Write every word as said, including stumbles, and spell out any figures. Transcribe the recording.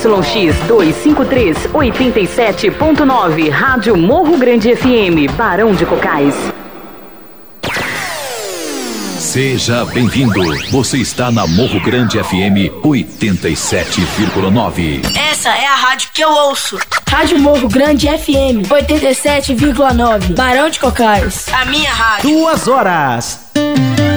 X duzentos e cinquenta e três, oitenta e sete ponto nove, Rádio Morro Grande F M, Barão de Cocais. Seja bem-vindo. Você está na Morro Grande F M oitenta e sete vírgula nove. Essa é a rádio que eu ouço. Rádio Morro Grande F M oitenta e sete vírgula nove, Barão de Cocais. A minha rádio. Duas horas